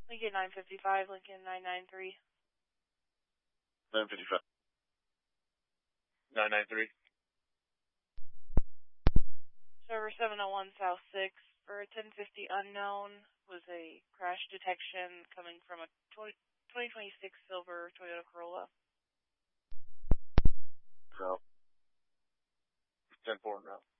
Lincoln 955, Lincoln 993. 955. 993. Server 701 South 6 for a 1050 unknown was a crash detection coming from a 2026 silver Toyota Corolla. So, 10-4 now.